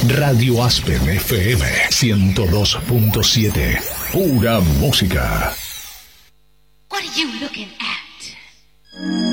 Radio Aspen FM 102.7. Pura música. What are you looking at?